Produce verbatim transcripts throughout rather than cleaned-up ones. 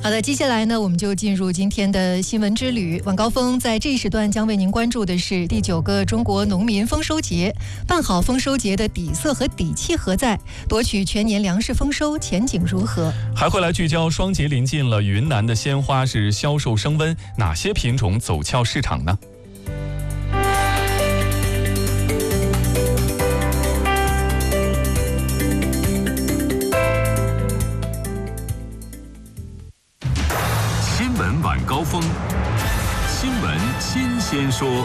好的，接下来呢，我们就进入今天的新闻之旅。晚高峰在这一时段将为您关注的是第九个中国农民丰收节。办好丰收节的底色和底气何在？夺取全年粮食丰收前景如何？ 还会来聚焦双节临近了，云南的鲜花是销售升温，哪些品种走俏市场呢？ 晚高峰，新闻新鲜说。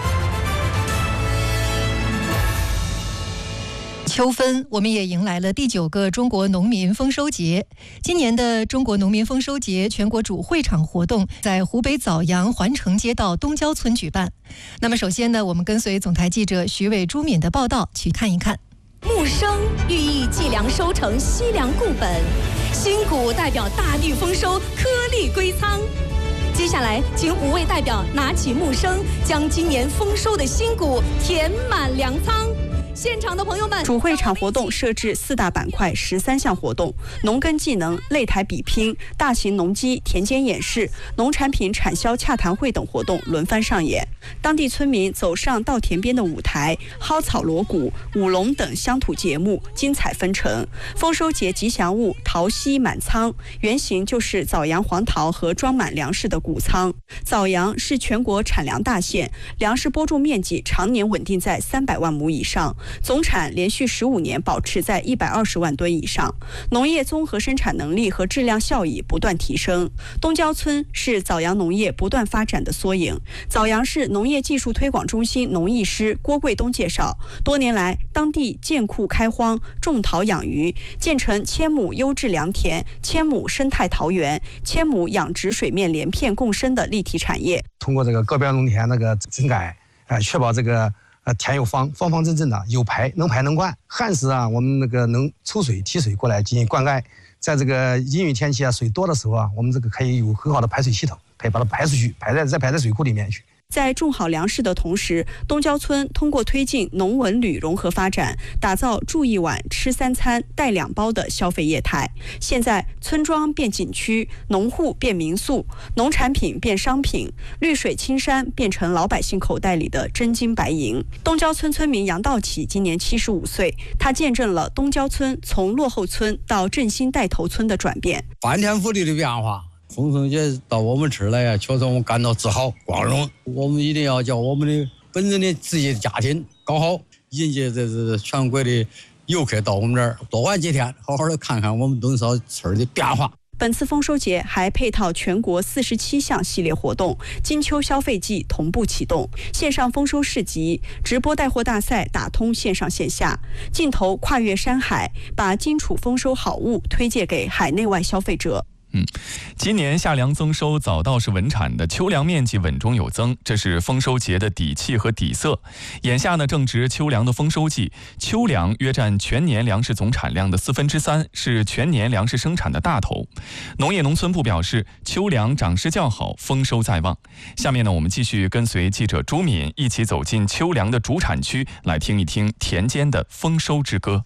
秋分，我们也迎来了第九个中国农民丰收节。今年的中国农民丰收节全国主会场活动在湖北枣阳环城街道东郊村举办。那么首先呢，我们跟随总台记者徐伟、朱敏的报道去看一看。 木生寓意计量收成，惜粮固本；新谷代表大地丰收，颗粒归仓。接下来，请五位代表拿起木生，将今年丰收的新谷填满粮仓。现场的朋友们， 主会场活动设置四大板块，十三项活动：农耕技能、擂台比拼、大型农机田间演示、农产品产销洽谈会等活动轮番上演。当地村民走上稻田边的舞台，蒿草锣鼓、舞龙等乡土节目精彩纷呈。丰收节吉祥物桃溪满仓，原型就是枣阳黄桃和装满粮食的谷仓。枣阳是全国产粮大县，粮食播种面积常年稳定在三百万亩以上。总产连续十五年保持在一百二十万吨以上，农业综合生产能力和质量效益不断提升。东郊村是枣阳农业不断发展的缩影。枣阳市农业技术推广中心农艺师郭贵东介绍，多年来当地建库开荒，种桃养鱼，建成千亩优质良田、千亩生态桃园、千亩养殖水面连片共生的立体产业。 通过这个高标农田那个整改，呃，确保这个。呃，田有方，方方正正的，有排能排能灌。旱时啊，我们那个能抽水提水过来进行灌溉。在这个阴雨天气啊，水多的时候啊，我们这个可以有很好的排水系统，可以把它排出去，排在再排在水库里面去。 在种好粮食的同时，东郊村通过推进农文旅融合发展，打造住一晚吃三餐带两包的消费业态。现在村庄变景区，农户变民宿，农产品变商品，绿水青山变成老百姓口袋里的真金白银。东郊村村民杨道启今年七十五岁，他见证了东郊村从落后村到振兴带头村的转变， 翻天覆地的变化。丰收节到我们这儿来呀，确实我们感到自豪、光荣。我们一定要叫我们的本人的自己的家庭搞好，迎接这这全国的游客到我们这儿多玩几天，好好的看看我们东烧村的变化。 本次丰收节还配套全国四十七项系列活动，金秋消费季同步启动，线上丰收市集、直播带货大赛打通线上线下，镜头跨越山海，把荆楚丰收好物推介给海内外消费者。 嗯，今年夏粮增收，早稻是稳产的，秋粮面积稳中有增，这是丰收节的底气和底色。眼下呢，正值秋粮的丰收季，秋粮约占全年粮食总产量的四分之三，是全年粮食生产的大头。农业农村部表示，秋粮长势较好，丰收在望。下面呢，我们继续跟随记者朱敏一起走进秋粮的主产区，来听一听田间的丰收之歌。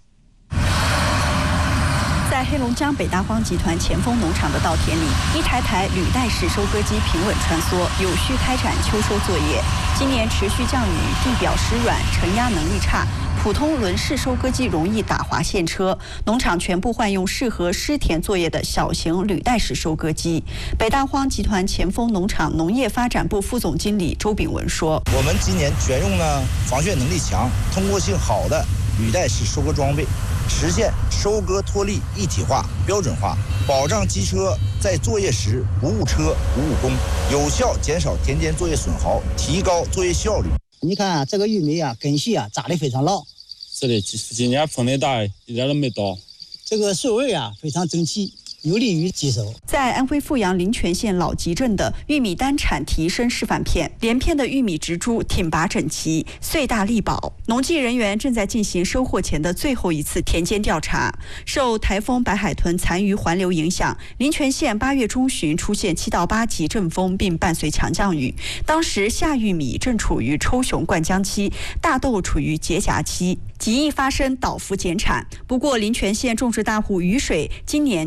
在黑龙江北大荒集团前锋农场的稻田里，一台台履带式收割机平稳穿梭，有序开展秋收作业。今年持续降雨，地表湿软，承压能力差，普通轮式收割机容易打滑陷车，农场全部换用适合湿田作业的小型履带式收割机。北大荒集团前锋农场农业发展部副总经理周炳文说：“ 我们今年选用了防眩能力强、通过性好的履带式收割装备。”实现收割脱粒一体化、标准化，保障机车在作业时不误车、不误工，有效减少田间作业损耗，提高作业效率。 你看、啊、这个玉米啊，根系啊扎得非常牢。 是的，今年风力大，一点都没倒。 这个穗味啊非常整齐，有利于积收。 在安徽阜阳临泉县老集镇的玉米单产提升示范片，连片的玉米植株挺拔整齐，穗大力薄。农技人员正在进行收获前的最后一次田间调查。受台风白海豚残余环流影响，临泉县八月中旬出现七到八级阵风，并伴随强降雨。当时夏玉米正处于抽熊灌浆期，大豆处于结荚期，极易发生倒伏减产。不过临泉县种植大户雨水今年却不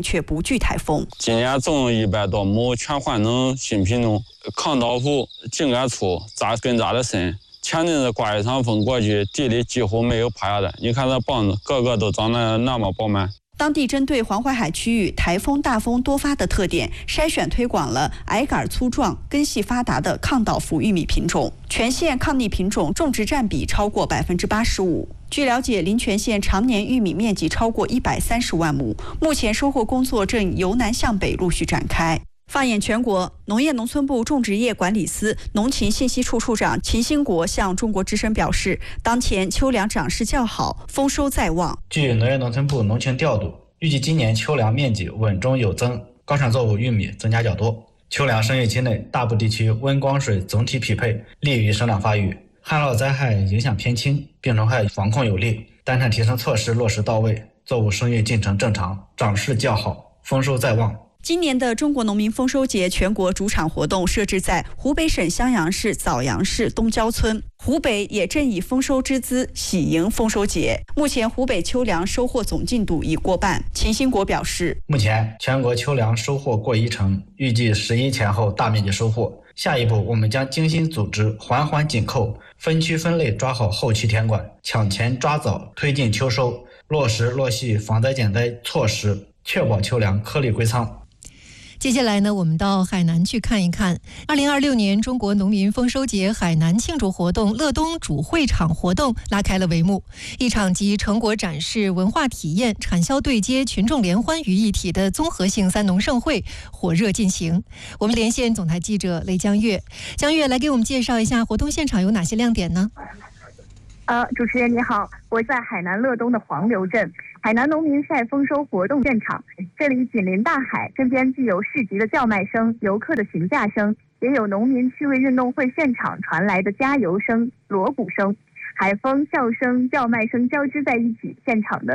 惧台风。 今年种一百多亩全换成新品种，抗倒伏、茎干粗、扎根扎得深。前阵子刮一场风过去，地里几乎没有趴下的。你看这棒子，个个都长得那么饱满。 当地针对黄淮海区域台风大风多发的特点，筛选推广了矮杆粗壮、根系发达的抗倒伏玉米品种，全县抗逆品种种植占比超过百分之八十五。据了解，临泉县常年玉米面积超过一百三十万亩，目前收获工作正由南向北陆续展开。放眼全国，农业农村部种植业管理司农禽信息处处长秦兴国向中国之声表示，当前秋粮长势较好，丰收在望。 据农业农村部农情调度，预计今年秋粮面积稳中有增，高产作物玉米增加较多。秋粮生育期内，大部地区温光水总体匹配，利于生长发育，旱涝灾害影响偏轻，病虫害防控有力，单产提升措施落实到位，作物生育进程正常，长势较好，丰收在望。 今年的中国农民丰收节全国主场活动设置在湖北省襄阳市枣阳市东郊村，湖北也正以丰收之姿喜迎丰收节。目前湖北秋粮收获总进度已过半。秦兴国表示， 目前全国秋粮收获过一成，预计十一前后大面积收获。下一步我们将精心组织，环环紧扣，分区分类抓好后期田管，抢前抓早推进秋收，落实落细防灾减灾措施，确保秋粮颗粒归仓。 接下来呢，我们到海南去看一看。二零二六年中国农民丰收节海南庆祝活动乐东主会场活动拉开了帷幕，一场集成果展示、文化体验、产销对接、群众联欢于一体的综合性三农盛会火热进行。我们连线总台记者雷江月，江月来给我们介绍一下活动现场有哪些亮点呢？ 呃，主持人你好，我在海南乐东的黄流镇，海南农民晒丰收活动现场。这里紧邻大海，身边既有市集的叫卖声、游客的询价声，也有农民趣味运动会现场传来的加油声、锣鼓声，海风、笑声、叫卖声交织在一起，现场的